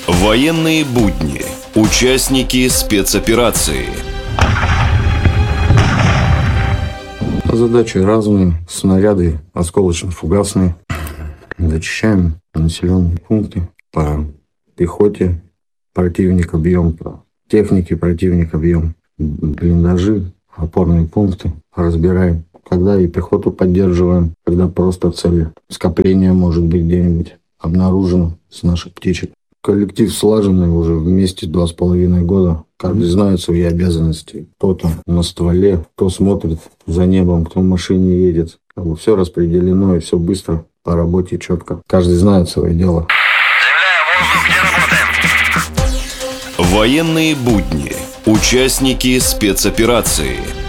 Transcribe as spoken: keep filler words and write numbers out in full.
Военные будни. Участники спецоперации. Задачи разные. Снаряды осколочно-фугасные. Зачищаем населенные пункты. По пехоте противника бьем, по технике противника бьем. Блиндажи, опорные пункты разбираем. Когда и пехоту поддерживаем, когда просто цели. Скопление может быть где-нибудь обнаружено с наших птичек. Коллектив слаженный уже вместе два с половиной года. Каждый знает свои обязанности. Кто-то на стволе, кто смотрит за небом, кто в машине едет. Все распределено и все быстро, по работе четко. Каждый знает свое дело. Земля, воздух, где работаем? Военные будни. Участники спецоперации.